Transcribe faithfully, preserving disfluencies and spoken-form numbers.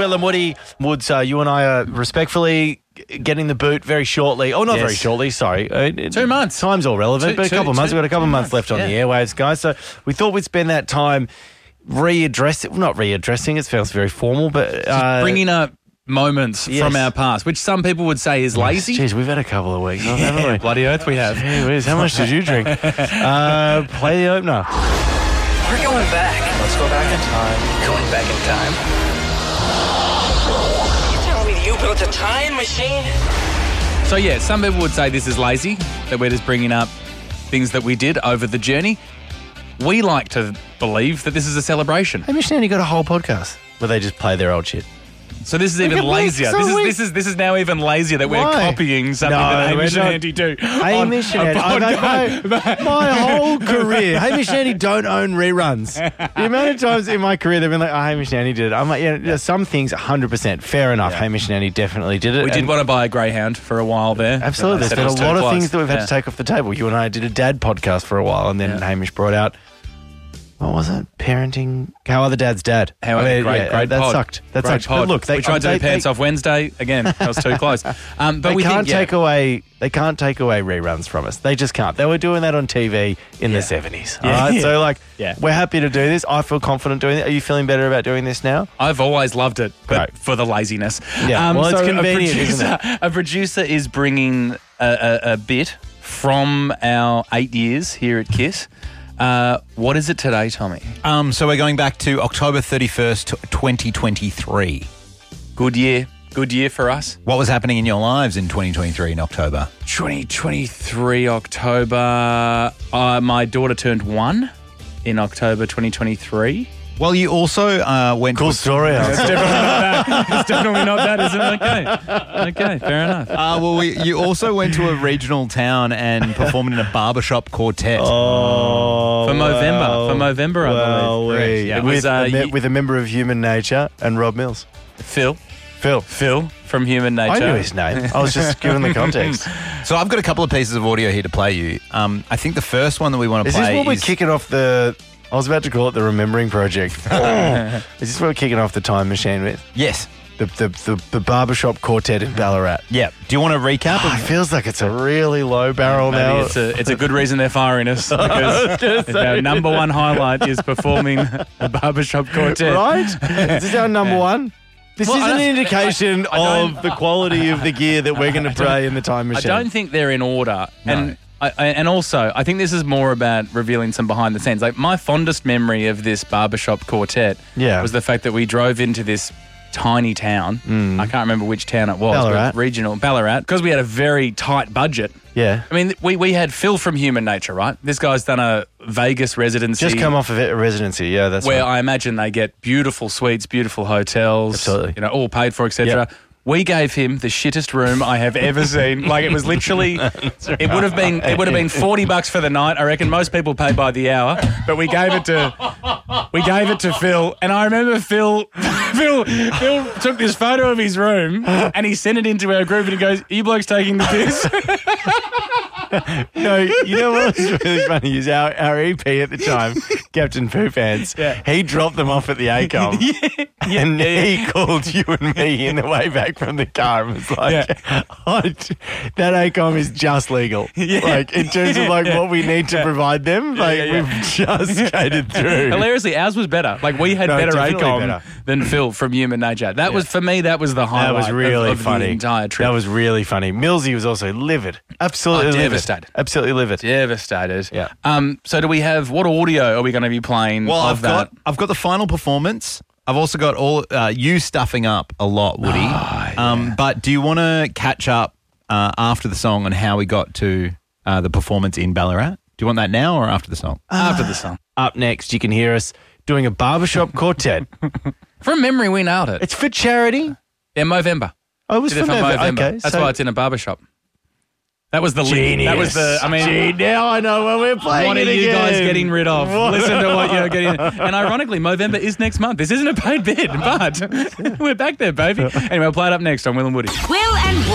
Will and Woody. Woods, uh, you and I are respectfully getting the boot very shortly. Oh, not Yes. very shortly, sorry. Uh, Two months. Time's all relevant, Two- but a two- couple of months. two- We've got a couple of months left on yeah. the airwaves, guys. So we thought we'd spend that time readdressing, not readdressing, it sounds very formal, but... Uh, Bringing up moments yes. from our past, which some people would say is lazy. Jeez, we've had a couple of weeks, haven't we? Bloody oath we have. Gee whiz, how much did you drink? uh, play the opener. We're going back. Let's go back in time. Going back in time? You telling me you built a time machine? So yeah, some people would say this is lazy, that we're just bringing up things that we did over the journey. We like to believe that this is a celebration. Hey, Mission Andy got a whole podcast where they just play their old shit. So this is Look even at me, lazier. so This is we- this is this is now even lazier that we're Why? copying something No, that Hamish we're and not. Andy do. Hamish on and a Andy, I've podcast. had my, my whole career, Hamish and Andy don't own reruns. The amount of times in my career they've been like, oh, Hamish and Andy did it. I'm like, yeah, yeah. Some things, one hundred percent, fair enough. Yeah. Hamish and Andy definitely did it. We did and want to buy a greyhound for a while there. Absolutely. I There's said been it a was too lot of close. things that we've had Yeah. to take off the table. You and I did a dad podcast for a while, and then Yeah. Hamish brought out, what was it? Parenting. How Other Dads Dad. How I mean, great, yeah, great that pod. sucked. That Great sucked. pod. But look, they we tried to they, do Pants they, Off Wednesday again. That was too close. Um, but They we can't think, yeah, take away. They can't take away reruns from us. They just can't. They were doing that on T V in Yeah. the seventies. Yeah. All right. Yeah. So like, Yeah. we're happy to do this. I feel confident doing it. Are you feeling better about doing this now? I've always loved it, but Great. for the laziness. Yeah, well, it's so convenient, a isn't producer, a producer is bringing a, a, a bit from our eight years here at KISS. Uh, what is it today, Tommy? Um, so we're going back to October thirty-first, twenty twenty-three. Good year. Good year for us. What was happening in your lives in twenty twenty-three in October? twenty twenty-three October. Uh, my daughter turned one in October twenty twenty-three. Well, you also uh, went Cool to... story. It's definitely not that. It's definitely not that, is it? Okay. Okay, fair enough. Uh, well, we, you also went to a regional town and performed in a barbershop quartet. Oh, For Movember. For Movember, I well, believe. we- Yeah, it with, was, uh, a me- you- with a member of Human Nature and Rob Mills. Phil. Phil. Phil from Human Nature. I knew his name. I was just giving the context. So I've got a couple of pieces of audio here to play you. Um, I think the first one that we want to Is play this what we're is... kicking off the... I was about to call it the Remembering Project. Is this what we're kicking off the time machine with? Yes. The the, the, the barbershop quartet in Ballarat. Yeah. Do you want to recap? Oh, it feels like it's a really low barrel Maybe now. it's a, it's a good reason they're firing us because our number one highlight is performing a barbershop quartet. Right? Is this our number one? This Well, is I an don't- indication I don't- of the quality of the gear that we're going to play in the time I machine. don't think they're in order. And I, I, and also, I think this is more about revealing some behind the scenes. Like, my fondest memory of this barbershop quartet Yeah. was the fact that we drove into this tiny town. I can't remember which town it was. Ballarat. But regional. Ballarat. Because we had a very tight budget. Yeah. I mean, we, we had Phil from Human Nature, right? This guy's done a Vegas residency. Just come off of it, a residency. Yeah, that's where right. I imagine they get beautiful suites, beautiful hotels, Absolutely. you know, all paid for, et cetera. Yep. We gave him the shittest room I have ever seen. Like, it was literally, it would have been, it would have been forty bucks for the night. I reckon most people pay by the hour, but we gave it to, we gave it to Phil, and I remember Phil, Phil, Phil took this photo of his room and he sent it into our group, and he goes, "Are you blokes taking the piss?" No, you know what was really funny is our, our E P at the time, Captain Poo Pants, Yeah. he dropped them off at the ACOM. And he called you and me in the way back from the car and was like, I, that ACOM is just legal. Like, in terms of like what we need to provide them, like yeah, yeah. we've just skated through. Hilariously, ours was better. Like, we had No, better definitely ACOM better. than Phil from Human Nature. That was, for me, that was the That highlight was really of, of funny. the entire trip. That was really funny. Millsy was also livid. Absolutely Oh, livid. devastated. Absolutely livid. devastated. Yeah. Um. So do we have, what audio are we going to be playing Well, of I've that? got I've got the final performance. I've also got all uh, you stuffing up a lot, Woody. Oh, um, but do you want to catch up uh, after the song on how we got to uh, the performance in Ballarat? Do you want that now or after the song? After the song. Up next, you can hear us doing a barbershop quartet. From memory, we nailed it. It's for charity. Yeah, Movember. Oh, it was Did for it for November. Movember. Okay, That's so- why it's in a barbershop. That was the lead. Genius. That was the, I mean, Gee, now I know when we're playing what are it you again. guys getting rid of? What? Listen to what you're getting. And ironically, Movember is next month. This isn't a paid bid, but we're back there, baby. Anyway, we'll play it up next on Will and Woody. Will and